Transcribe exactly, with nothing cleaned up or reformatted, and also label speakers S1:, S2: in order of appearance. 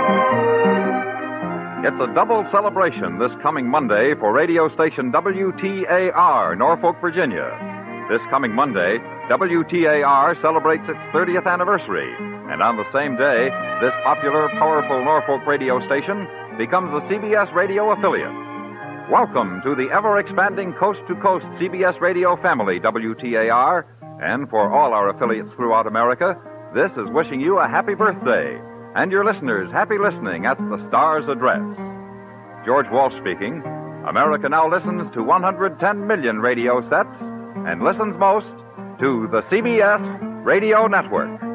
S1: It's a double celebration this coming Monday for radio station W T A R, Norfolk, Virginia. This coming Monday, W T A R celebrates its thirtieth anniversary. And on the same day, this popular, powerful Norfolk radio station becomes a C B S radio affiliate. Welcome to the ever-expanding coast-to-coast C B S radio family, W T A R. And for all our affiliates throughout America, this is wishing you a happy birthday. And your listeners, happy listening at the Star's address. George Walsh speaking. America now listens to one hundred ten million radio sets and listens most to the C B S Radio Network.